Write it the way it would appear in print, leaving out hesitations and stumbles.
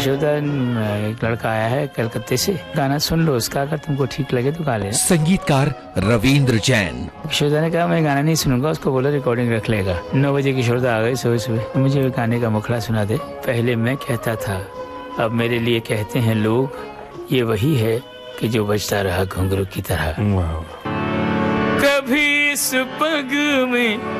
यशोदा, एक लड़का आया है कलकत्ते से, गाना सुन लो उसका, अगर तुमको ठीक लगे तो गा लेना। संगीतकार रविंद्र जैन। यशोदा ने कहा मैं गाना नहीं सुनूंगा, उसको बोला रिकॉर्डिंग रख लेगा। 9 बजे यशोदा आ गई सुबह सुबह, मुझे गाने का मुखड़ा सुना दे। पहले मैं कहता था, अब मेरे लिए कहते हैं लोग, ये वही है कि जो बजता रहा घुंघरू की तरह। वाह। कभी इस पग में